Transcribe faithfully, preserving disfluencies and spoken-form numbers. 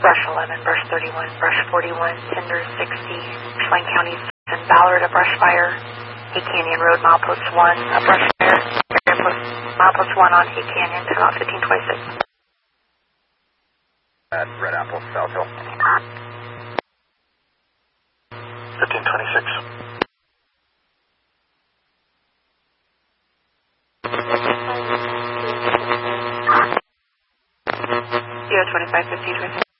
Brush eleven, Brush thirty-one, Brush forty-one, Tinder sixty, Schlein County and Ballard, a brush fire. Hay Canyon Road, milepost one, a brush fire. Milepost one on Hay Canyon to about fifteen twenty-six. At Red Apple, South Hill. fifteen twenty-six. Zero twenty-five, fifteen twenty-six.